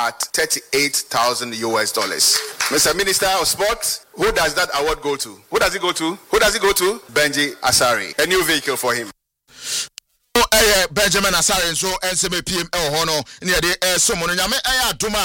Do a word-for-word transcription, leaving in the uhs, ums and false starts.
at thirty-eight thousand U S dollars. Mister Minister of Sport, who does that award go to? Who does it go to? Who does it go to? Benji Asare. A new vehicle for him. Eh, Benjamin Asare, so S M P M, oh, no, near the Somono Yame, Ayatuma,